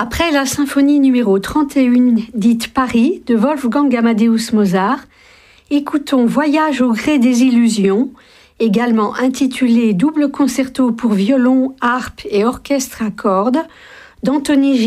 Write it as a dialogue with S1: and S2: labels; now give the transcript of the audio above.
S1: Après la symphonie numéro 31 dite Paris de Wolfgang Amadeus Mozart, écoutons Voyage au gré des illusions, également intitulé Double concerto pour violon, harpe et orchestre à cordes d'Anthony